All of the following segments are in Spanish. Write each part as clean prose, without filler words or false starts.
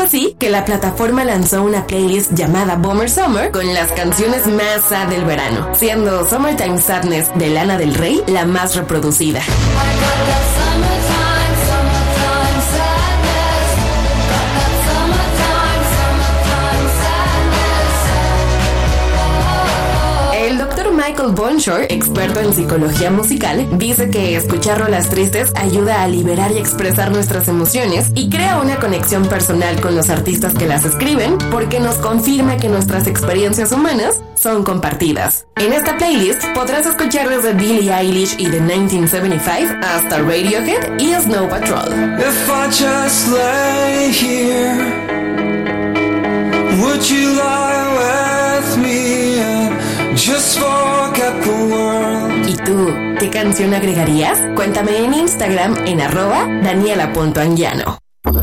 así que la plataforma lanzó una playlist llamada Bummer Summer con las canciones más sad del verano, siendo Summertime Sadness de Lana del Rey la más reproducida. Michael Bonshore, experto en psicología musical, dice que escuchar rolas tristes ayuda a liberar y expresar nuestras emociones y crea una conexión personal con los artistas que las escriben, porque nos confirma que nuestras experiencias humanas son compartidas. En esta playlist podrás escuchar desde Billie Eilish y The 1975 hasta Radiohead y Snow Patrol. If I just lay here, would you lie with me and just forget the world? ¿Y tú, qué canción agregarías? Cuéntame en Instagram en @daniela.anguiano.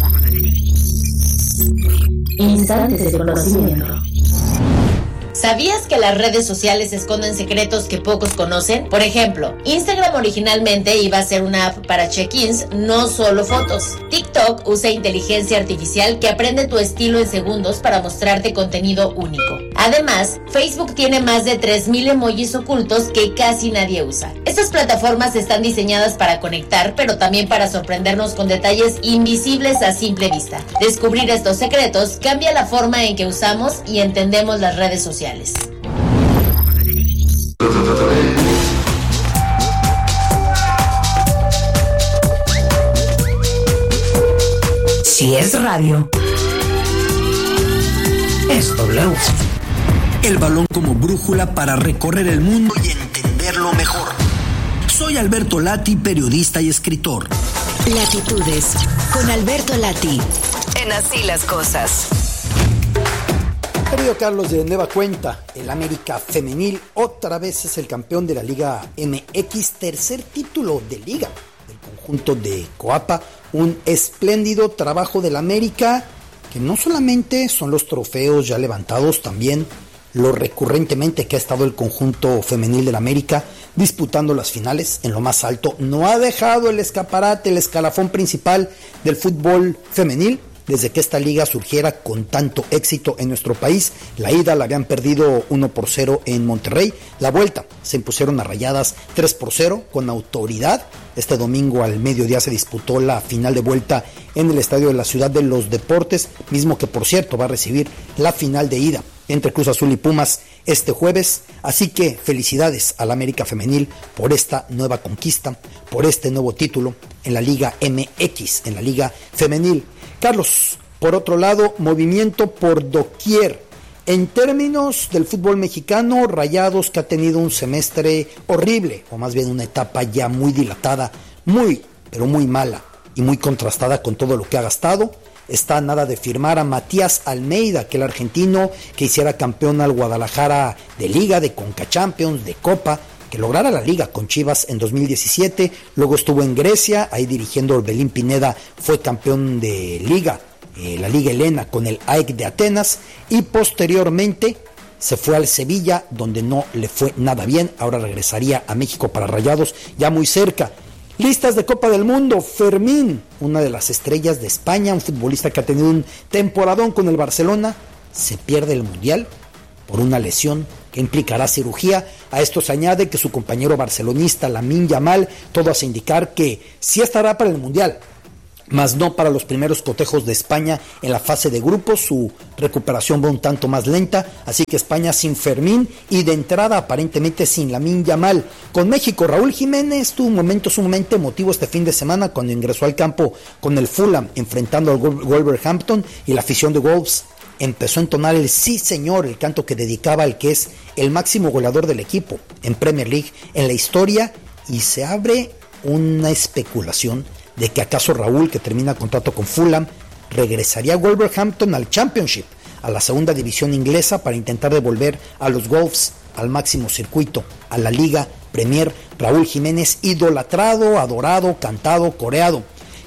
Instantes de conocimiento. ¿Sabías que las redes sociales esconden secretos que pocos conocen? Por ejemplo, Instagram originalmente iba a ser una app para check-ins, no solo fotos. TikTok usa inteligencia artificial que aprende tu estilo en segundos para mostrarte contenido único. Además, Facebook tiene más de 3,000 emojis ocultos que casi nadie usa. Estas plataformas están diseñadas para conectar, pero también para sorprendernos con detalles invisibles a simple vista. Descubrir estos secretos cambia la forma en que usamos y entendemos las redes sociales. Si es radio, es W. El balón como brújula para recorrer el mundo y entenderlo mejor. Soy Alberto Lati, periodista y escritor. Latitudes, con Alberto Lati, en Así las Cosas. Querido Carlos, de nueva cuenta, el América Femenil otra vez es el campeón de la Liga MX, tercer título de liga del conjunto de Coapa, un espléndido trabajo del América, que no solamente son los trofeos ya levantados, también lo recurrentemente que ha estado el conjunto femenil del América disputando las finales en lo más alto, no ha dejado el escaparate, el escalafón principal del fútbol femenil, desde que esta liga surgiera con tanto éxito en nuestro país. La ida la habían perdido 1-0 en Monterrey, la vuelta se impusieron a Rayadas 3-0 con autoridad. Este domingo al mediodía se disputó la final de vuelta en el estadio de la Ciudad de los Deportes, mismo que por cierto va a recibir la final de ida entre Cruz Azul y Pumas este jueves. Así que felicidades al América Femenil por esta nueva conquista, por este nuevo título en la Liga MX, en la Liga Femenil. Carlos, por otro lado, movimiento por doquier. En términos del fútbol mexicano, Rayados, que ha tenido un semestre horrible, o más bien una etapa ya muy dilatada, muy, pero muy mala y muy contrastada con todo lo que ha gastado, está a nada de firmar a Matías Almeida, aquel argentino que hiciera campeón al Guadalajara de Liga, de Conca Champions, de Copa, que lograra la Liga con Chivas en 2017, luego estuvo en Grecia, ahí dirigiendo Orbelín Pineda, fue campeón de Liga, la Liga Helena con el AEK de Atenas, y posteriormente se fue al Sevilla, donde no le fue nada bien, ahora regresaría a México para Rayados, ya muy cerca. Listas de Copa del Mundo, Fermín, una de las estrellas de España, un futbolista que ha tenido un temporadón con el Barcelona, se pierde el Mundial por una lesión que implicará cirugía. A esto se añade que su compañero barcelonista Lamine Yamal, todo hace indicar que sí estará para el Mundial, mas no para los primeros cotejos de España en la fase de grupos. Su recuperación va un tanto más lenta, así que España sin Fermín y de entrada aparentemente sin Lamine Yamal. Con México, Raúl Jiménez tuvo un momento sumamente emotivo este fin de semana cuando ingresó al campo con el Fulham enfrentando al Wolverhampton, y la afición de Wolves empezó a entonar el sí señor, el canto que dedicaba al que es el máximo goleador del equipo en Premier League en la historia, y se abre una especulación de que acaso Raúl, que termina contrato con Fulham, regresaría a Wolverhampton al Championship, a la segunda división inglesa, para intentar devolver a los Wolves al máximo circuito, a la Liga Premier. Raúl Jiménez, idolatrado, adorado, cantado, coreado.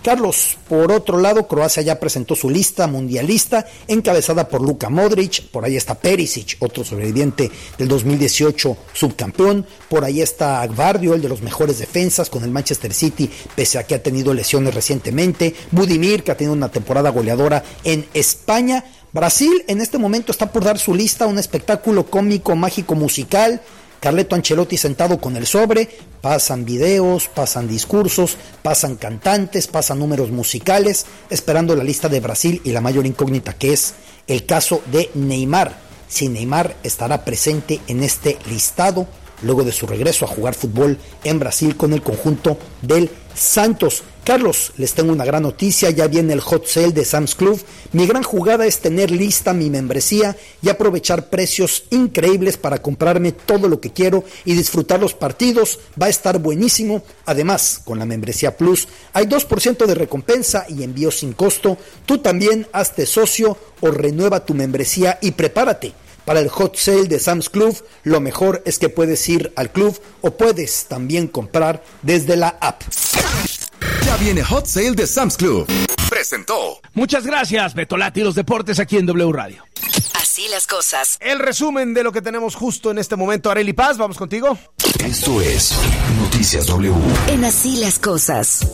Carlos, por otro lado, Croacia ya presentó su lista mundialista, encabezada por Luka Modric, por ahí está Perisic, otro sobreviviente del 2018 subcampeón, por ahí está Gvardiol, de los mejores defensas con el Manchester City, pese a que ha tenido lesiones recientemente, Budimir, que ha tenido una temporada goleadora en España. Brasil en este momento está por dar su lista, un espectáculo cómico, mágico, musical. Carleto Ancelotti sentado con el sobre, pasan videos, pasan discursos, pasan cantantes, pasan números musicales, esperando la lista de Brasil y la mayor incógnita que es el caso de Neymar. Si Neymar estará presente en este listado luego de su regreso a jugar fútbol en Brasil con el conjunto del Santos. Carlos, les tengo una gran noticia, ya viene el hot sale de Sam's Club. Mi gran jugada es tener lista mi membresía y aprovechar precios increíbles para comprarme todo lo que quiero y disfrutar los partidos. Va a estar buenísimo. Además, con la membresía Plus hay 2% de recompensa y envío sin costo. Tú también hazte socio o renueva tu membresía y prepárate para el hot sale de Sam's Club. Lo mejor es que puedes ir al club o puedes también comprar desde la app. Ya viene Hot Sale de Sam's Club. Presentó. Muchas gracias, Beto Lati, los deportes aquí en W Radio. Así las cosas. El resumen de lo que tenemos justo en este momento. Arely Paz, vamos contigo. Esto es Noticias W. En Así las cosas.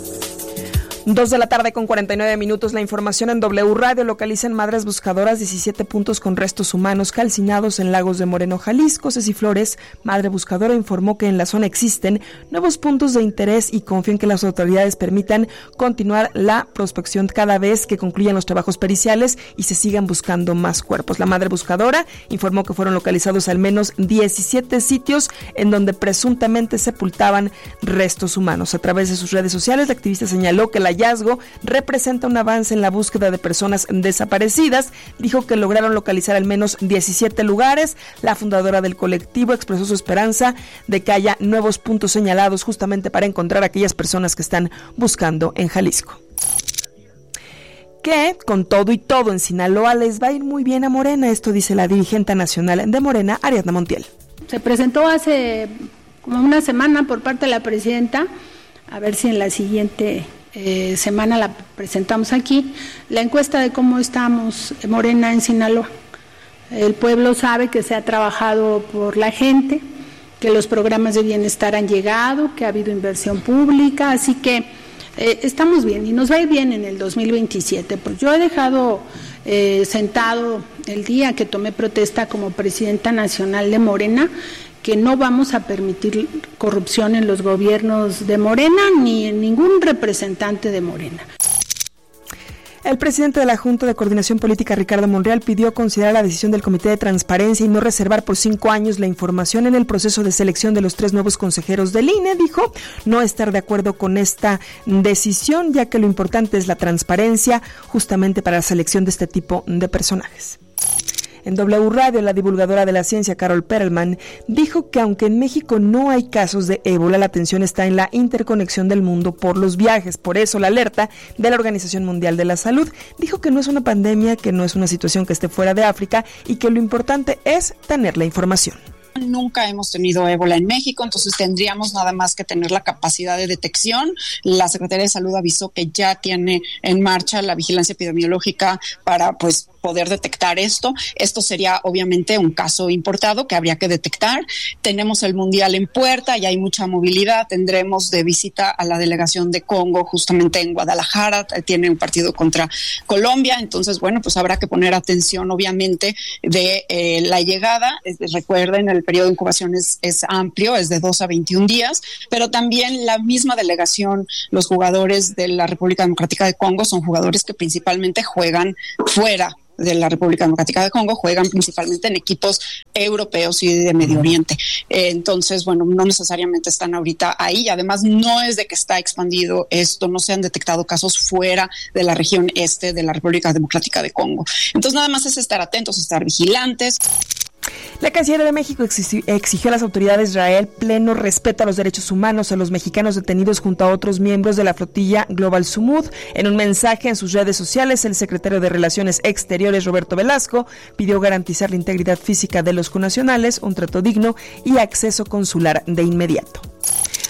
2:49 p.m. La información en W Radio. Localizan madres buscadoras 17 puntos con restos humanos calcinados en Lagos de Moreno, Jalisco. Ceci Flores, madre buscadora, informó que en la zona existen nuevos puntos de interés y confía en que las autoridades permitan continuar la prospección cada vez que concluyan los trabajos periciales y se sigan buscando más cuerpos. La madre buscadora informó que fueron localizados al menos 17 sitios en donde presuntamente sepultaban restos humanos. A través de sus redes sociales, la activista señaló que el hallazgo representa un avance en la búsqueda de personas desaparecidas. Dijo que lograron localizar al menos 17 lugares. La fundadora del colectivo expresó su esperanza de que haya nuevos puntos señalados justamente para encontrar a aquellas personas que están buscando en Jalisco. Que con todo y todo en Sinaloa les va a ir muy bien a Morena. Esto dice la dirigente nacional de Morena, Ariadna Montiel. Se presentó hace como una semana por parte de la presidenta, a ver si en la siguiente semana la presentamos aquí, la encuesta de cómo estamos Morena en Sinaloa. El pueblo sabe que se ha trabajado por la gente, que los programas de bienestar han llegado, que ha habido inversión pública, así que estamos bien y nos va a ir bien en el 2027. Pues yo he dejado sentado el día que tomé protesta como presidenta nacional de Morena, que no vamos a permitir corrupción en los gobiernos de Morena ni en ningún representante de Morena. El presidente de la Junta de Coordinación Política, Ricardo Monreal, pidió considerar la decisión del Comité de Transparencia y no reservar por 5 años la información en el proceso de selección de los 3 nuevos consejeros del INE. Dijo no estar de acuerdo con esta decisión, ya que lo importante es la transparencia justamente para la selección de este tipo de personajes. En W Radio, la divulgadora de la ciencia, Carol Perelman, dijo que aunque en México no hay casos de ébola, la atención está en la interconexión del mundo por los viajes. Por eso, la alerta de la Organización Mundial de la Salud dijo que no es una pandemia, que no es una situación que esté fuera de África y que lo importante es tener la información. Nunca hemos tenido ébola en México, entonces tendríamos nada más que tener la capacidad de detección. La Secretaría de Salud avisó que ya tiene en marcha la vigilancia epidemiológica para poder detectar esto. Esto sería obviamente un caso importado que habría que detectar. Tenemos el Mundial en puerta y hay mucha movilidad. Tendremos de visita a la delegación de Congo justamente en Guadalajara. Tiene un partido contra Colombia. Entonces, habrá que poner atención obviamente de la llegada. Recuerden, el periodo de incubación es amplio, es de 2 a 21 días, pero también la misma delegación, los jugadores de la República Democrática de Congo son jugadores que principalmente juegan fuera de la República Democrática de Congo, juegan principalmente en equipos europeos y de Medio Oriente. Entonces, no necesariamente están ahorita ahí. Además, no es de que está expandido esto, no se han detectado casos fuera de la región este de la República Democrática de Congo. Entonces, nada más es estar atentos, estar vigilantes. La Cancillería de México exigió a las autoridades de Israel pleno respeto a los derechos humanos a los mexicanos detenidos junto a otros miembros de la flotilla Global Sumud. En un mensaje en sus redes sociales, el secretario de Relaciones Exteriores, Roberto Velasco, pidió garantizar la integridad física de los connacionales, un trato digno y acceso consular de inmediato.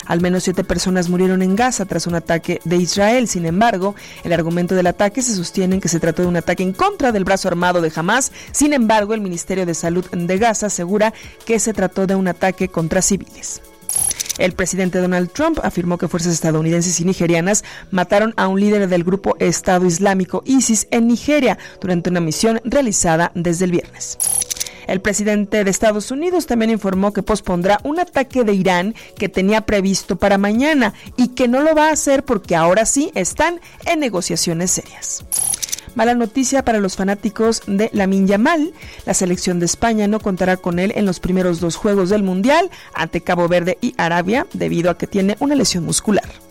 Al menos 7 personas murieron en Gaza tras un ataque de Israel. Sin embargo, el argumento del ataque se sostiene en que se trató de un ataque en contra del brazo armado de Hamás. Sin embargo, el Ministerio de Salud de Gaza asegura que se trató de un ataque contra civiles. El presidente Donald Trump afirmó que fuerzas estadounidenses y nigerianas mataron a un líder del grupo Estado Islámico ISIS en Nigeria durante una misión realizada desde el viernes. El presidente de Estados Unidos también informó que pospondrá un ataque de Irán que tenía previsto para mañana y que no lo va a hacer porque ahora sí están en negociaciones serias. Mala noticia para los fanáticos de Lamine Yamal. La selección de España no contará con él en los primeros 2 juegos del Mundial ante Cabo Verde y Arabia debido a que tiene una lesión muscular.